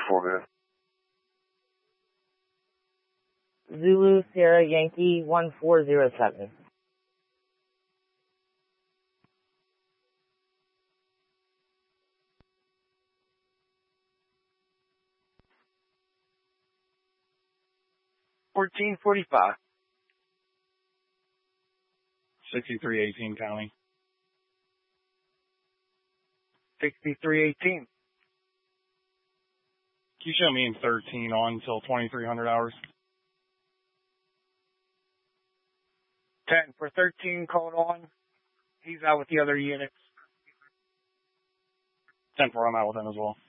4, man. Zulu Sierra Yankee 1407. $14.45. 6318 County. 6318. Can you show me in 13 on until 2300 hours? 10 for 13 code on. He's out with the other units. 10 for I'm out with him as well.